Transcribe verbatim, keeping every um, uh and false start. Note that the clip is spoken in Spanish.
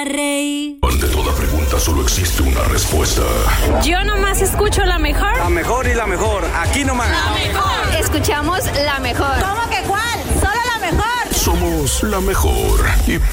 reír. Ante toda pregunta solo existe una respuesta. Yo nomás escucho la mejor. La mejor y la mejor. Aquí nomás. La mejor. Escuchamos la mejor. ¿Cómo que cuál? Solo la mejor. Somos la mejor. Y